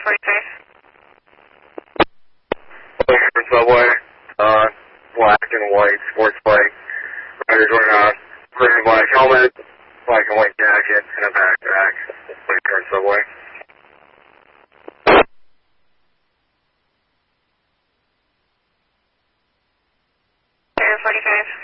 45. Different subway, black and white sports bike. Riders wearing a green and black helmet, black and white jacket, and a backpack. Different subway. 45.